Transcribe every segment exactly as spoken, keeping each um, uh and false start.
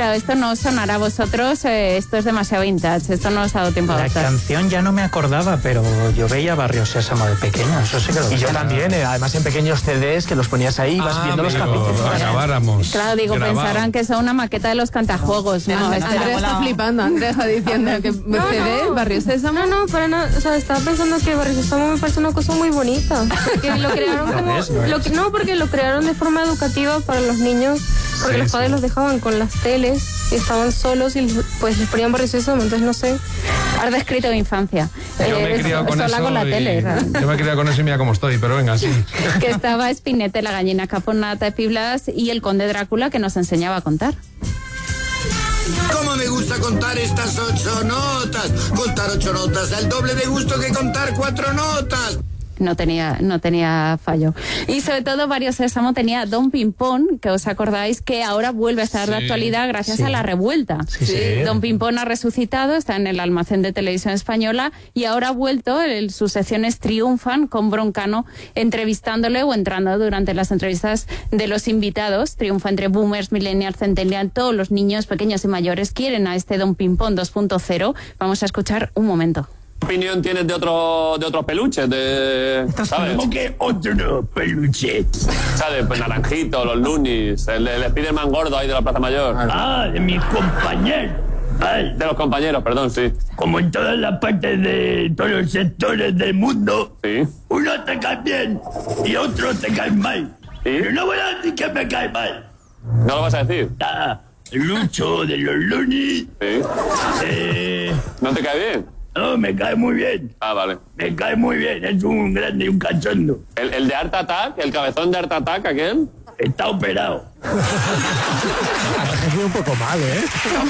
Claro, esto no sonará a vosotros, eh, esto es demasiado vintage, esto no os ha dado tiempo a La adaptar. canción ya no me acordaba, pero yo veía Barrio Sésamo de pequeño, eso sí que lo Y yo tenía. también, eh, además en pequeños C Ds que los ponías ahí y vas Ah, viendo los amigo, capítulos. acabáramos. Claro, digo, grabado. pensarán que son una maqueta de los cantajuegos, ¿no? Este- Andrea está flipando, Andrea está diciendo que C D, Barrio Sésamo. No, no, para nada. O sea, estaba pensando que Barrio Sésamo me parece una cosa muy bonita. Que lo crearon como... No es, no es. Lo que, no, porque lo crearon de forma educativa para los niños, porque Sí, los padres sí. los dejaban con las teles y estaban solos y pues les ponían Barrio Sésamo, entonces no sé. Has descrito mi infancia. Yo me he Eh, criado con sola eso. con la y- tele, realmente. Yo me he criado con eso y mira cómo estoy, pero venga, sí. Que estaba Spinette, la gallina caponata de Piblas y el conde Drácula que nos enseñaba a contar. ¿Cómo me gusta contar estas ocho notas? Contar ocho notas da el doble de gusto que contar cuatro notas. No tenía, no tenía fallo. Y sobre todo Barrio Sésamo tenía Don Pimpón, que os acordáis que ahora vuelve a estar de Sí, actualidad gracias sí. a la revuelta. Sí, sí. Don Pimpón ha resucitado, está en el almacén de televisión española y ahora ha vuelto, el- sus secciones triunfan con Broncano entrevistándole o entrando durante las entrevistas de los invitados. Triunfa entre boomers, millennials, centennials, todos los niños pequeños y mayores quieren a este Don Pimpón dos punto cero. Vamos a escuchar un momento. ¿Qué opinión tienes de otro, de otros peluches? De, ¿sabes? ¿Cómo que otro peluche? ¿Sabes? Pues Naranjito, los Loonies, el, el Spiderman gordo ahí de la Plaza Mayor. Ah, de mis compañeros. Ay, De los compañeros, perdón, sí. como en todas las partes de todos los sectores del mundo, Sí. uno te cae bien y otro te cae mal. Pero no voy a decir que me cae mal. ¿No lo vas a decir? Ah, Lucho de los Looney, Sí. eh, ¿No te cae bien? no, me cae muy bien. Ah, vale. Me cae muy bien, es un grande y un cachondo. ¿El, el de Art Attack? ¿El cabezón de Art Attack, aquel? Está operado. Ha sido un poco mal, ¿eh?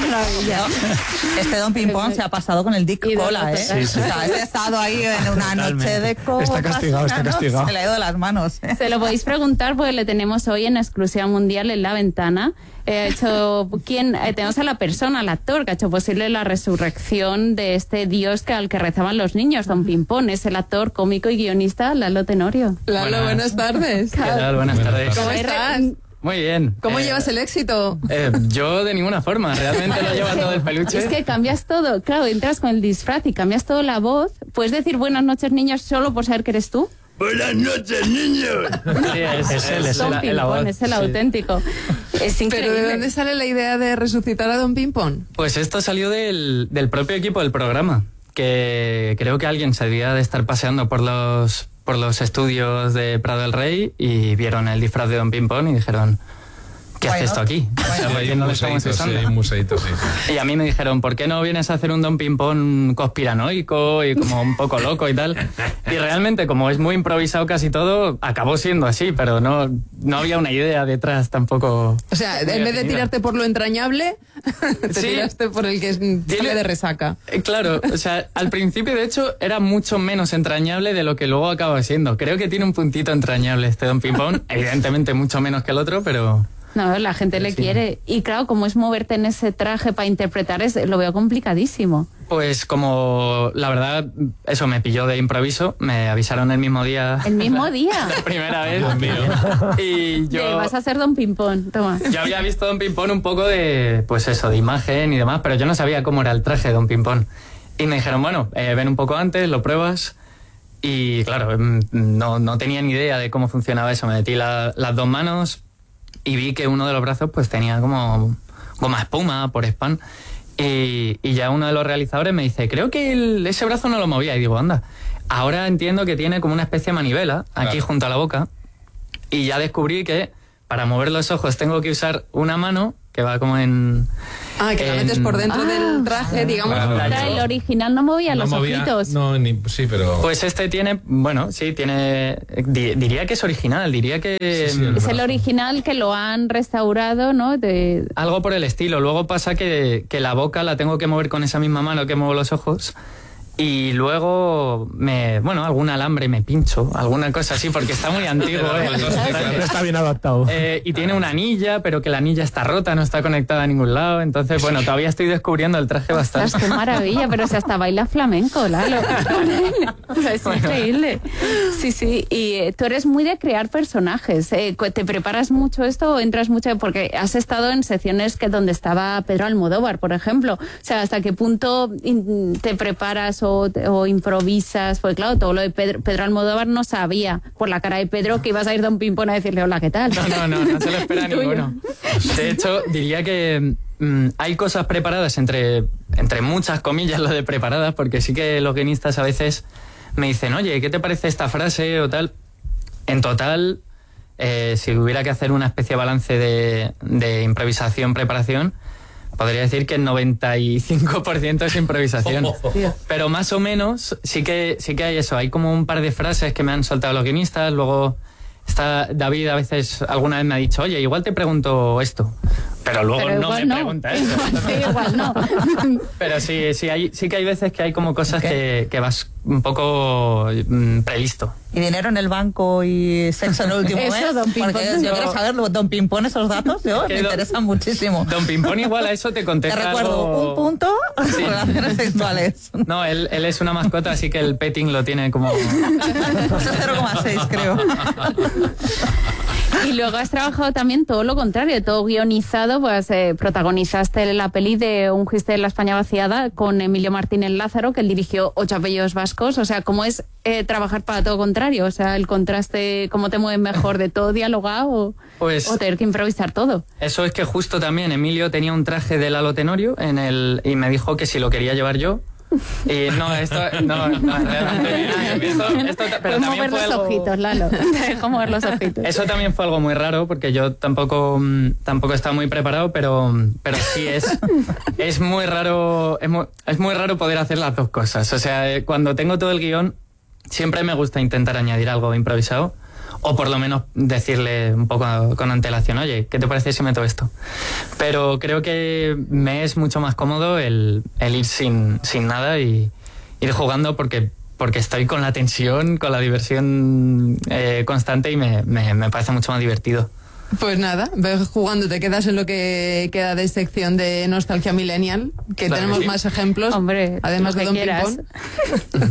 Este Don Pimpón se ha pasado con el Dick Y de Cola, ¿eh? sí, sí. O sea, este ha estado ahí en una noche de copas. Está castigado, está ¿no? castigado. Se le ha ido de las manos. ¿eh? Se lo podéis preguntar porque le tenemos hoy en exclusiva mundial en La Ventana. Eh, ha hecho, ¿quién? Eh, tenemos a la persona, al actor, que ha hecho posible la resurrección de este dios que, al que rezaban los niños, Don Pimpón. Es el actor, cómico y guionista Lalo Tenorio. Lalo, buenas tardes. ¿Qué tal? Buenas tardes. ¿Cómo estás? Muy bien. ¿Cómo Eh, llevas el éxito? eh, yo de ninguna forma, realmente lo lleva todo el peluche. Es que cambias todo. Claro, entras con el disfraz y cambias todo la voz. Puedes decir buenas noches, niños, solo por saber que eres tú. Buenas noches, niños. Sí, es, Es él, es Don la, la voz. Pimpón, es el sí. auténtico. Es increíble. ¿Pero de dónde sale la idea de resucitar a Don Pimpón? Pues esto salió del, del propio equipo del programa, que creo que alguien se debía de estar paseando por los, por los estudios de Prado del Rey y vieron el disfraz de Don Pimpón y dijeron... ¿Qué hace Bueno, esto aquí? O sea, Sí, hay un volviéndoles cómo museíto, se sí, anda. un museíto, sí. Y a mí me dijeron, ¿por qué no vienes a hacer un Don Pimpón conspiranoico y como un poco loco y tal? Y realmente, como es muy improvisado casi todo, acabó siendo así, pero no, no había una idea detrás tampoco. O sea, en muy vez de definida. tirarte por lo entrañable, te Sí. tiraste por el que es- sale Tiene- de resaca. Eh, Claro, o sea, al principio de hecho era mucho menos entrañable de lo que luego acaba siendo. Creo que tiene un puntito entrañable este Don Pimpón, evidentemente mucho menos que el otro, pero... No, la gente le Sí. quiere. Y claro, como es moverte en ese traje para interpretar, es, lo veo complicadísimo. Pues como la verdad, eso me pilló de improviso, me avisaron el mismo día. El mismo día. La primera vez. Dios mío. Y Que yo, vas a ser Don Pimpón. Toma. yo había visto Don Pimpón un poco de, pues eso, de imagen y demás, pero yo no sabía cómo era el traje de Don Pimpón. Y me dijeron, bueno, eh, ven un poco antes, lo pruebas. Y claro, mm, no, no tenía ni idea de cómo funcionaba eso. Me metí la- las dos manos y vi que uno de los brazos pues tenía como goma espuma por spam. Y, y ya uno de los realizadores me dice, creo que el- ese brazo no lo movía. Y digo, anda, ahora entiendo que tiene como una especie de manivela aquí Claro. junto a la boca. Y ya descubrí que para mover los ojos tengo que usar una mano que va como en... Ah, que la en- metes por dentro Ah. del traje, digamos. Claro. Claro, el original no movía No los movía- ojitos. No, ni, sí, pero... Pues este tiene, bueno, sí, tiene... di- diría que es original, diría que... Sí, sí, el Es el brazo. original que lo han restaurado, ¿no? De... Algo por el estilo. Luego pasa que, que la boca la tengo que mover con esa misma mano que muevo los ojos. Y luego, me, bueno, algún alambre me pincho, alguna cosa así, porque está muy antiguo. ¿eh? Está, está bien adaptado. Eh, y tiene una anilla, pero que la anilla está rota, no está conectada a ningún lado. Entonces, bueno, todavía estoy descubriendo el traje bastante. Ostras, qué maravilla, pero si hasta baila flamenco, Lalo. Es bueno. Increíble. Sí, sí. Y eh, tú eres muy de crear personajes. Eh, ¿Te preparas mucho esto o entras mucho? Porque has estado en secciones que donde estaba Pedro Almodóvar, por ejemplo. O sea, ¿hasta qué punto te preparas o, o improvisas? Porque claro, todo lo de Pedro, Pedro Almodóvar no sabía por la cara de Pedro que ibas a ir Don Pimpón a decirle hola, ¿qué tal? No, no, no, no se lo espera ninguno. De hecho, diría que mm, hay cosas preparadas, entre, entre muchas comillas lo de preparadas, porque sí que los guionistas a veces me dicen, oye, ¿qué te parece esta frase o tal? En total, eh, si hubiera que hacer una especie de balance de, de improvisación, preparación, podría decir que el noventa y cinco por ciento es improvisación. Pero más o menos sí que, sí que hay eso. Hay como un par de frases que me han soltado los guionistas. Luego está David, a veces alguna vez me ha dicho, oye, igual te pregunto esto. Pero luego Pero no me no. pregunta eso. Sí, igual no. Pero sí, sí, hay, sí que hay veces que hay como cosas que, que vas un poco mm, previsto. ¿Y dinero en el banco y sexo en el último Eso, mes? Don Pimpón. Porque yo quiero saberlo. Don Pimpón, esos datos, yo, me Que don- interesan muchísimo. Don Pimpón igual a eso te Te contesta recuerdo, algo- un punto, Sí. relaciones sexuales. No, él, él es una mascota, así que el petting lo tiene como... cero coma seis, creo. Y luego has trabajado también todo lo contrario, todo guionizado, pues eh, protagonizaste la peli de Un Giste de la España vaciada con Emilio Martínez Lázaro, que él dirigió Ocho apellidos vascos. O sea, ¿cómo es eh, trabajar para todo contrario? O sea, el contraste, ¿cómo te mueves mejor de todo dialogado o, Pues- o tener que improvisar todo? Eso es que justo también Emilio tenía un traje de Lalo Tenorio en el, y me dijo que si lo quería llevar yo. Y no, esto, no, no, realmente, esto, esto, pero Puedes también mover fue los algo, ojitos, Lalo. Te dejo mover los ojitos. eso también fue algo muy raro porque yo tampoco, mm, tampoco estaba muy preparado, pero, pero sí es, es muy raro, es muy, es muy raro poder hacer las dos cosas. O sea, eh, cuando tengo todo el guión, siempre me gusta intentar añadir algo improvisado. O por lo menos decirle un poco con antelación, oye, ¿qué te parece si meto esto? Pero creo que me es mucho más cómodo el, el ir sin, sin nada y ir jugando porque, porque estoy con la tensión, con la diversión eh, constante y me, me, me parece mucho más divertido. Pues nada, ves jugando, te quedas en lo que queda de sección de Nostalgia Millennial, que Claro que tenemos sí. más ejemplos, Hombre, además lo de que Don quieras. Pimpón.